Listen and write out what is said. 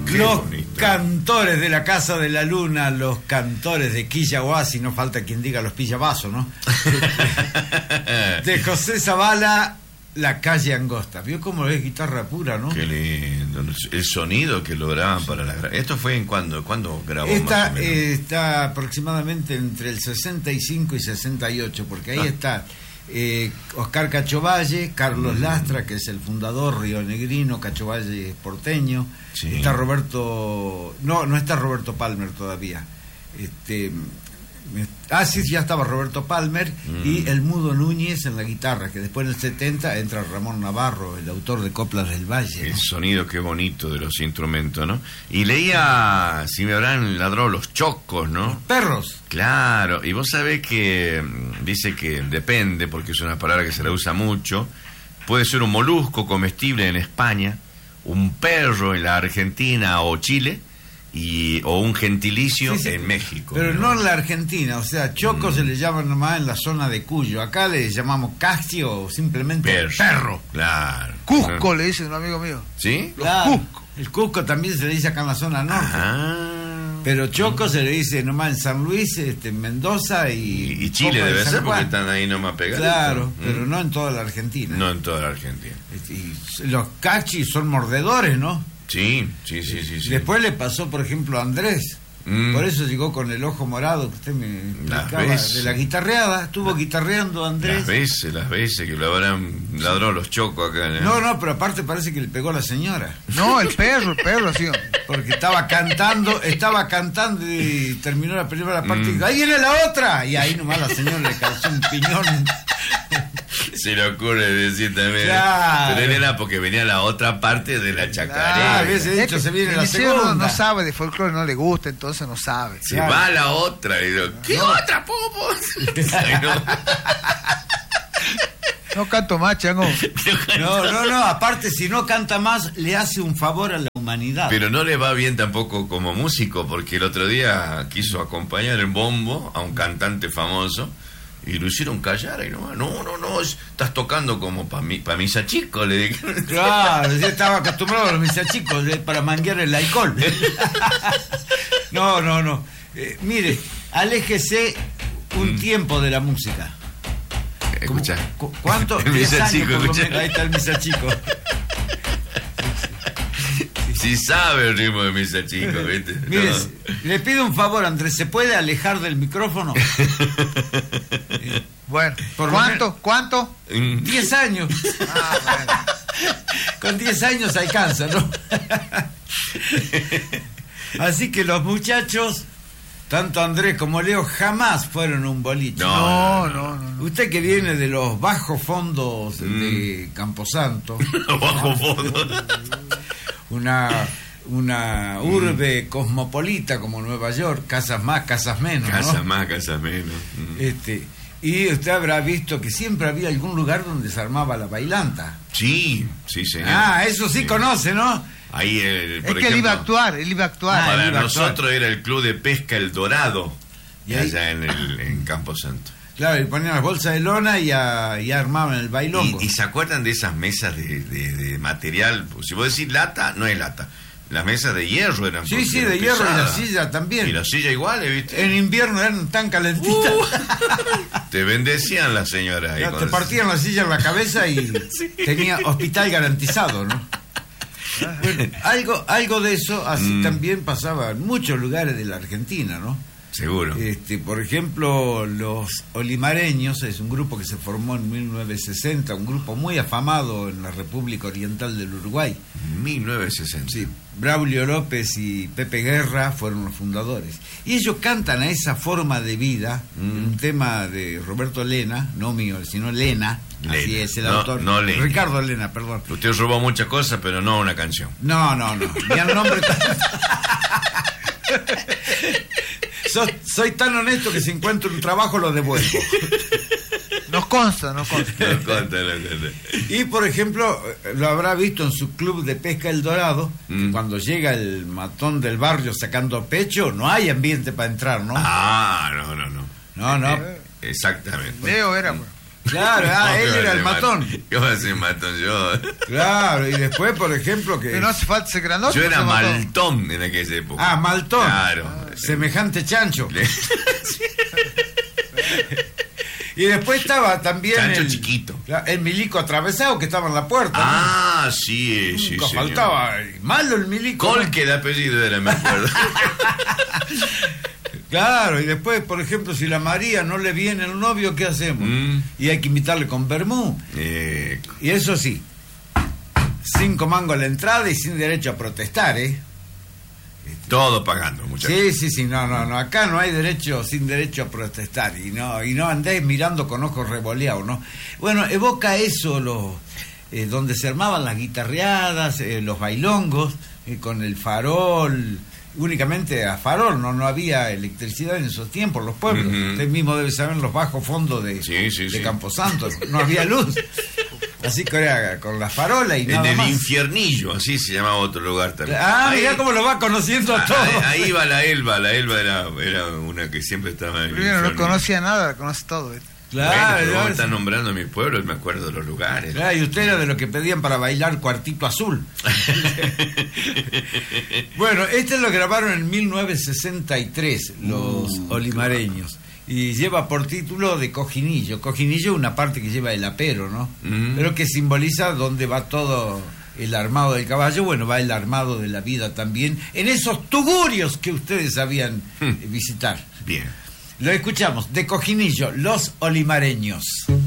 Los cantores de la Casa de la Luna, los cantores de Quillahuasi, no falta quien diga los Pillavasos, ¿no? De José Zavala, La Calle Angosta. ¿Vio cómo es guitarra pura, no? Qué lindo. El sonido que lograban para la... ¿Esto fue en cuándo grabó? Está aproximadamente entre el 65 y 68, porque ahí está Oscar Cachovalle, Carlos Lastra, que es el fundador rionegrino, Cachovalle porteño. Sí. Está Roberto... No está Roberto Palmer todavía. Sí, ya estaba Roberto Palmer y el Mudo Núñez en la guitarra, que después en el 70 entra Ramón Navarro, el autor de Coplas del Valle, ¿no? El sonido, qué bonito de los instrumentos, ¿no? Y leía, si me habrán ladrado los chocos, ¿no? Los perros. Claro, y vos sabés que dice que depende, porque es una palabra que se la usa mucho, puede ser un molusco comestible en España, un perro en la Argentina o Chile, o un gentilicio en México. Pero no en la Argentina, o sea, choco se le llama nomás en la zona de Cuyo. Acá le llamamos casio o simplemente perro. Claro. Cusco le dicen un amigo mío. ¿Sí? Claro. Cusco. El Cusco también se le dice acá en la zona norte. Pero choco se le dice nomás en San Luis, en Mendoza y Chile debe ser porque están ahí nomás pegados. Claro, pero no en toda la Argentina. No en toda la Argentina. Y los cachis son mordedores, ¿no? Sí. Después le pasó, por ejemplo, a Andrés. Por eso llegó con el ojo morado que usted me explicaba de la guitarreada. Estuvo guitarreando Andrés. Las veces que lo habrán ladró los chocos acá. No, pero aparte parece que le pegó a la señora. No, el perro, sí. Porque estaba cantando y terminó la primera parte y dijo, ¡ahí viene la otra! Y ahí nomás la señora le calzó un piñón. Se le ocurre decir también. Claro. Pero era porque venía la otra parte de la chacarera. A veces de hecho se viene la segunda. No sabe de folclore, no le gusta, entonces no sabe. Se va a la otra y digo, ¿qué otra, Popo? No canto más, chango. No, aparte si no canta más le hace un favor a la humanidad. Pero no le va bien tampoco como músico, porque el otro día quiso acompañar en bombo a un cantante famoso y lo hicieron callar y no, estás tocando como para misa chico, le dije. Claro, yo estaba acostumbrado a los misa chicos para manguear el alcohol. No. Mire, aléjese un tiempo de la música. Escucha. ¿Cuánto? El misa chico, ahí está el misa chico. Sí sabe el ritmo de misa chico, ¿viste? Mire, le pido un favor, Andrés, ¿se puede alejar del micrófono? Bueno, ¿cuánto? 10 años. Bueno. Con 10 años alcanza, ¿no? Así que los muchachos, tanto Andrés como Leo, jamás fueron a un boliche. No. Usted que viene de los bajos fondos de Camposanto. Los bajos fondos. Una urbe cosmopolita como Nueva York, casas más, casas menos, Casas más, casas menos. Y usted habrá visto que siempre había algún lugar donde se armaba la bailanta. Sí, señor. Eso sí conoce, ¿no? Ahí, por ejemplo, él iba a actuar. Para nosotros era el Club de Pesca El Dorado, ¿y ahí? allá en Camposanto. Claro, y ponían las bolsas de lona y armaban el bailongo. ¿Y se acuerdan de esas mesas de material? Si vos decís lata, no es lata. Las mesas de hierro eran. Sí, de hierro, y la silla también. Y la silla igual, ¿viste? En invierno eran tan calentitas. Te bendecían las señoras. Ya, te partían la silla en la cabeza y tenía hospital garantizado, ¿no? Bueno, algo de eso así también pasaba en muchos lugares de la Argentina, ¿no? Seguro. Por ejemplo, los Olimareños es un grupo que se formó en 1960, un grupo muy afamado en la República Oriental del Uruguay. 1960. Sí, Braulio López y Pepe Guerra fueron los fundadores. Y ellos cantan a esa forma de vida, un tema de Roberto Lena, no mío, sino Lena. Así es el autor. No Lena. Ricardo Lena, perdón. Usted robó muchas cosas, pero no una canción. No. Ni al nombre. Soy tan honesto que si encuentro un trabajo lo devuelvo. Nos consta. Y por ejemplo, lo habrá visto en su club de pesca El Dorado, que cuando llega el matón del barrio sacando pecho, no hay ambiente para entrar, ¿no? No. No. Exactamente. Leo era. Claro, él era el matón. ¿Qué va a ser matón yo? Claro, y después, por ejemplo, que... Pero no hace falta ser grandote. Yo era se mató. maltón en aquella época. Ah, maltón. Claro. Semejante chancho. Y después estaba también Chancho chiquito. el milico atravesado que estaba en la puerta. Ah, sí, ¿no? sí, Nunca señor. faltaba. Malo el milico. Colque el apellido era, me acuerdo. Claro, y después, por ejemplo, si la María no le viene el novio, ¿qué hacemos? Y hay que invitarle con vermú. Y eso sí, 5 mangos a la entrada y sin derecho a protestar, ¿eh? Todo pagando, muchachos. Sí, no, acá no hay derecho, sin derecho a protestar, y no andéis mirando con ojos revoleados, ¿no? Bueno, evoca eso, donde se armaban las guitarreadas, los bailongos, con el farol, únicamente a farol, no había electricidad en esos tiempos, los pueblos. Usted mismo debe saber los bajos fondos de Camposanto, no había luz. Así que era con la farola y nada en el más. Infiernillo, así se llamaba otro lugar también. Mirá cómo lo va conociendo a todos. Ahí va la Elba era una que siempre estaba en el Primero no Infiernillo. conocía nada, conoce todo. Claro, Bueno, pero vos estás nombrando mi pueblo y me acuerdo de los lugares. Claro, y usted era de los que pedían para bailar Cuartito Azul. Bueno, lo grabaron en 1963 los olimareños. Y lleva por título de Cojinillo. Cojinillo es una parte que lleva el apero, ¿no? Pero que simboliza dónde va todo el armado del caballo. Bueno, va el armado de la vida también, en esos tugurios que ustedes sabían visitar. Bien. Lo escuchamos, de Cojinillo, los olimareños.